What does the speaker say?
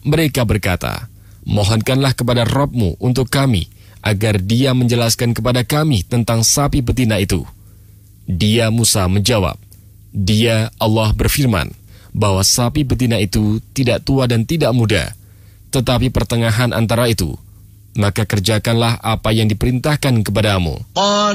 Mereka berkata, mohonkanlah kepada Rabb-Mu untuk kami, agar dia menjelaskan kepada kami tentang sapi betina itu. Dia Musa menjawab, dia Allah berfirman, bahwa sapi betina itu tidak tua dan tidak muda, tetapi pertengahan antara itu. Maka kerjakanlah apa yang diperintahkan kepadamu.